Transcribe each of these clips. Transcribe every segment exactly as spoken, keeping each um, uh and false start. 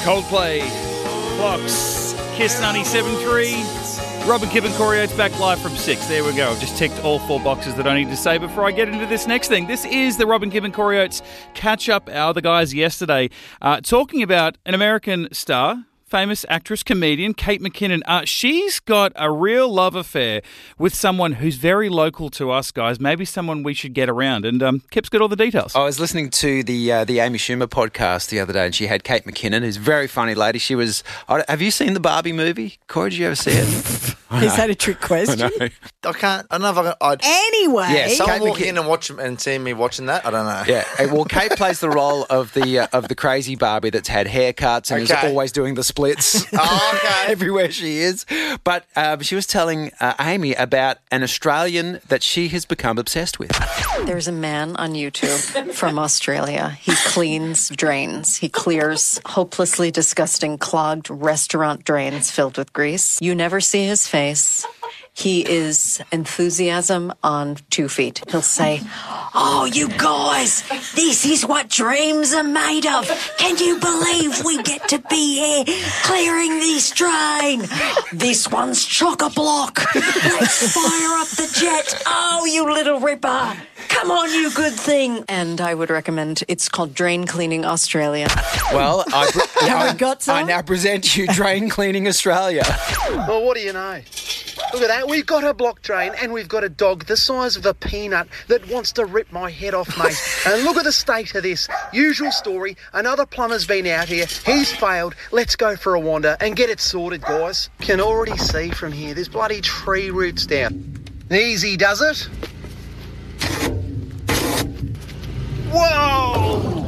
Coldplay, Clocks, Kiss ninety-seven point three. Robin Kibb and Corey Oates back live from six. There we go. I've just ticked all four boxes that I need to say before I get into this next thing. This is the Robin Kibb and Corey Oates catch-up hour. The guys yesterday uh, talking about an American star, famous actress, comedian, Kate McKinnon. Uh, she's got a real love affair with someone who's very local to us, guys. Maybe someone we should get around. And um, Kip's got all the details. I was listening to the uh, the Amy Schumer podcast the other day, and she had Kate McKinnon, who's a very funny lady. She was... I, have you seen the Barbie movie? Corey, did you ever see it? Is that a trick question? I, I can't. I don't know if I can. I'd, Anyway. Yeah, someone Kate walking McKin- in and watch and seeing me watching that, I don't know. Yeah, uh, well, Kate plays the role of the uh, of the crazy Barbie that's had haircuts and Okay. is always doing the splits Oh, okay. everywhere she is. But um, she was telling uh, Amy about an Australian that she has become obsessed with. There's a man on YouTube from Australia. He cleans drains. He clears hopelessly disgusting clogged restaurant drains filled with grease. You never see his face. He is enthusiasm on two feet. He'll say, "Oh, you guys, this is what dreams are made of. Can you believe we get to be here clearing this drain? This one's chock-a-block. Let's fire up the jet. Oh, you little ripper. Come on, you good thing." And I would recommend, it's called Drain Cleaning Australia. Well, I, pre- Have we I, got some? I now present you Drain Cleaning Australia. Well, what do you know? Look at that. We've got a block drain and we've got a dog the size of a peanut that wants to rip my head off, mate. And look at the state of this. Usual story. Another plumber's been out here. He's failed. Let's go for a wander and get it sorted, guys. Can already see from here. There's bloody tree roots down. Easy, does it? Whoa!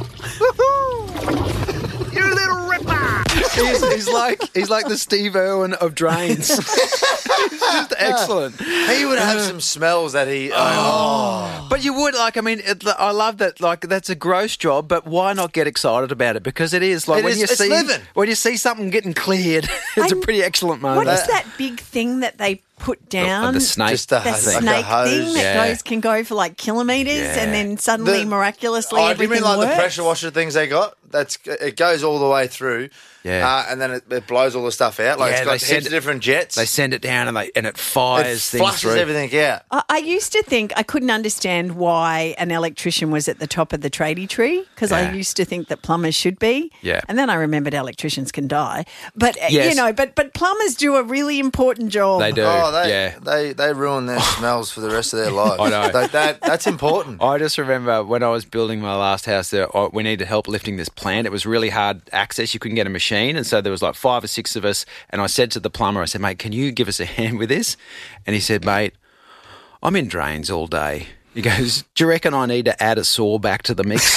Woohoo! You little ripper! He's, he's like he's like the Steve Irwin of drains. He's just excellent. He would have some smells that he. Oh. But you would, like, I mean, it, I love that, like, that's a gross job, but why not get excited about it? Because it is, like, It when is- you it's see living. when you see something getting cleared, it's a And pretty excellent moment. What is that big thing that they put down? The snake. Just the, The like snake a hose. thing that Yeah. goes can go for like kilometres Yeah. and then suddenly The- miraculously Oh, do you everything mean like works? the pressure washer things they got? That's it goes all the way through. Yeah. Uh, and then it, it blows all the stuff out. Like Yeah, it's got they send heaps of it- different jets. They send it down and they and it it fires things flushes through. everything out. I, I used to think I couldn't understand why an electrician was at the top of the tradie tree because Yeah. I used to think that plumbers should be. Yeah. And then I remembered electricians can die. But uh, Yes. you know, but but plumbers do a really important job. They do. Oh, they, yeah. they they ruin their smells for the rest of their lives. I know. That, that, that's important. I just remember when I was building my last house there, I- we needed help lifting this plant. It was really hard access. You couldn't get a machine. And so there was like five or six of us. And I said to the plumber, I said, mate, can you give us a hand with this? And he said, mate, I'm in drains all day. He goes, do you reckon I need to add a saw back to the mix?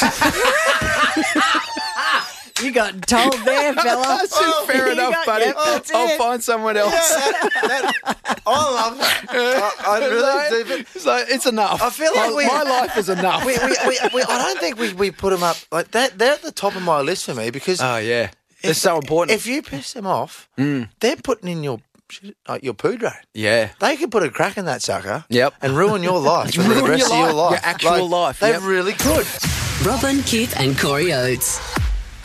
You got told there, fella. I said, fair You enough, got- buddy. yep, that's I'll it. find someone else. I love that. I, I really do. But It's like, it's enough. I feel like my, we- my life is enough. we, we, we, we, I don't think we, we put them up like that. They're at the top of my list for me because Oh, yeah. It's so important. If you piss them off, they're putting in your shit, like your poo drain. yeah. They could put a crack in that sucker. Yep. And ruin your life for the Ruin rest your of your life, life. your actual Like, life, They yep. really could. Robin, Keith and Corey Oates.